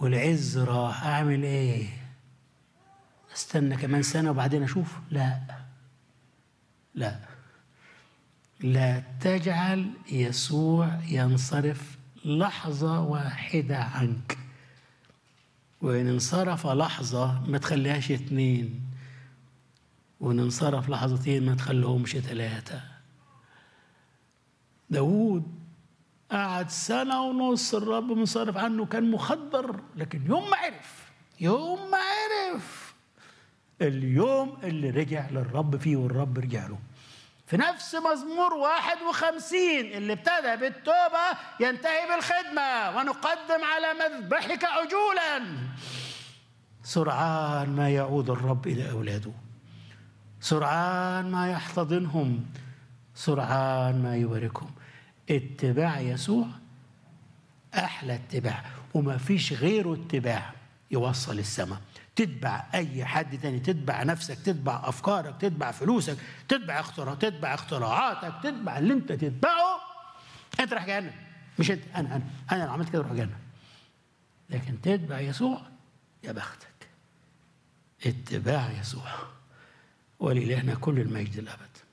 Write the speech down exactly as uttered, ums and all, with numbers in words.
والعز راح، اعمل ايه؟ استنى كمان سنة وبعدين اشوف؟ لا لا لا تجعل يسوع ينصرف لحظة واحدة عنك، وإن انصرف لحظة ما تخليهاش اتنين، وإن انصرف لحظتين ما تخليهمش ثلاثة. داود قعد سنة ونص الرب منصرف عنه، كان مخدر، لكن يوم ما عرف يوم ما عرف اليوم اللي رجع للرب فيه والرب رجع له. في نفس مزمور واحد وخمسين اللي ابتدى بالتوبة ينتهي بالخدمة، ونقدم على مذبحك عجولا. سرعان ما يعود الرب إلى أولاده، سرعان ما يحتضنهم، سرعان ما يباركهم. اتباع يسوع أحلى اتباع، وما فيش غيره اتباع يوصل السماء. تتبع أي حد تاني، تتبع نفسك، تتبع أفكارك، تتبع فلوسك، تتبع اختراع تتبع اختراعاتك، تتبع اللي انت تتبعه، انت راح جهنم. مش انت، انا انا انا لو عملت كده راح جهنم. لكن تتبع يسوع يا بختك. اتباع يسوع. ولإلهنا كل المجد الأبد.